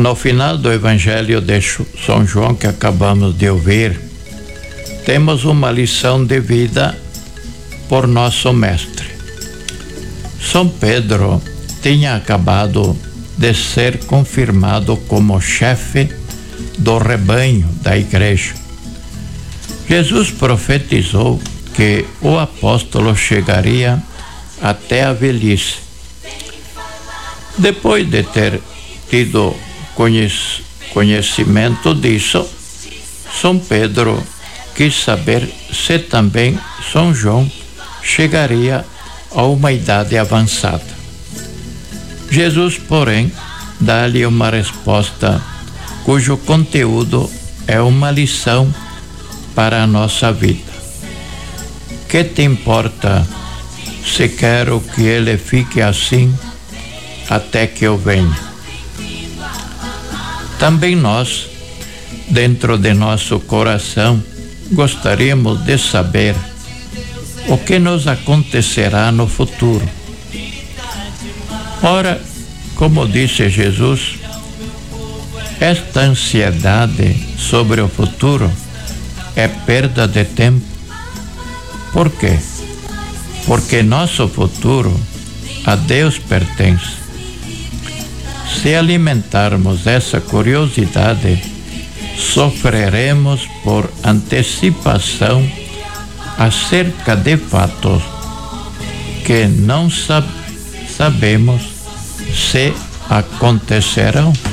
No final do Evangelho de São João que acabamos de ouvir, temos uma lição de vida por nosso mestre. São Pedro tinha acabado de ser confirmado como chefe do rebanho da igreja. Jesus profetizou que o apóstolo chegaria até a velhice. Depois de ter tido conhecimento disso, São Pedro quis saber se também São João chegaria a uma idade avançada. Jesus, porém, dá-lhe uma resposta cujo conteúdo é uma lição para a nossa vida. Que te importa se quero que ele fique assim até que eu venha? Também nós, dentro de nosso coração, gostaríamos de saber o que nos acontecerá no futuro. Ora, como disse Jesus, esta ansiedade sobre o futuro é perda de tempo. Por quê? Porque nosso futuro a Deus pertence. Se alimentarmos essa curiosidade, sofreremos por antecipação acerca de fatos que não sabemos se acontecerão.